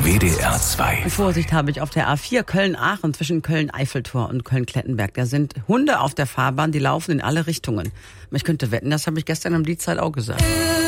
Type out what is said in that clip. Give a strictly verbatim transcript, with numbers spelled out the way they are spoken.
W D R zwei. Vorsicht habe ich auf der A vier Köln-Aachen zwischen Köln-Eiffeltor und Köln-Klettenberg. Da sind Hunde auf der Fahrbahn, die laufen in alle Richtungen. Ich könnte wetten, das habe ich gestern um die Zeit auch gesagt.